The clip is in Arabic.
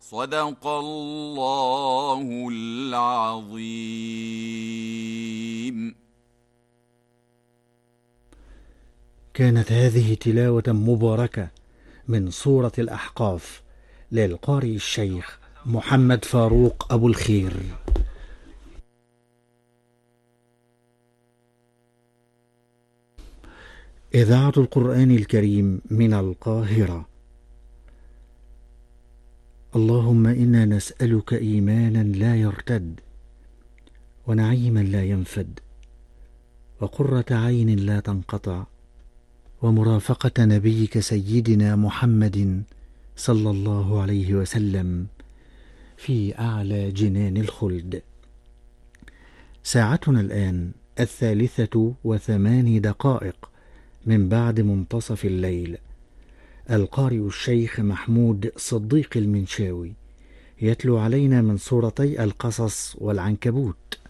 صدق الله العظيم. كانت هذه تلاوة مباركة من سورة الأحقاف للقارئ الشيخ محمد فاروق أبو الخير. إذاعة القرآن الكريم من القاهرة. اللهم إنا نسألك إيمانا لا يرتد، ونعيما لا ينفد، وقرة عين لا تنقطع، ومرافقة نبيك سيدنا محمد صلى الله عليه وسلم في أعلى جنان الخلد. ساعتنا الآن 3:08 من بعد منتصف الليل. القارئ الشيخ محمود صديق المنشاوي يتلو علينا من سورتي القصص والعنكبوت.